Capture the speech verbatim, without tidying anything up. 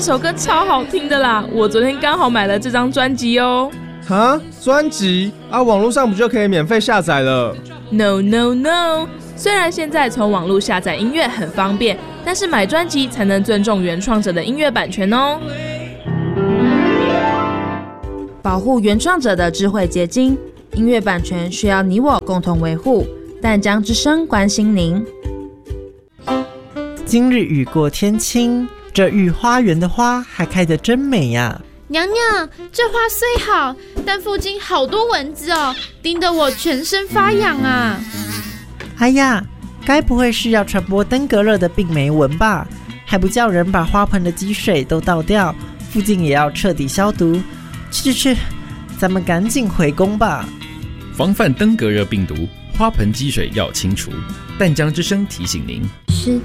这首歌超好听的啦，我昨天刚好买了这张专辑哦。 哈，专辑啊，网络上不就可以免费下载了？ No No No， 虽然现在从网络下载音乐很方便，但是买专辑才能尊重原创者的音乐版权哦。 保护原创者的智慧结晶，音乐版权需要你我共同维护。淡江之声关心您。 今日雨过天晴，这御花园的花还开得真美呀！ 娘娘，这花虽好，但附近好多蚊子哦，叮得我全身发痒啊！ 哎呀，该不会是要传播登革热的病媒蚊吧？还不叫人把花盆的积水都倒掉，附近也要彻底消毒。去去去，咱们赶紧回宫吧。 防范登革热病毒，花盆积水要清除。淡江之声提醒您。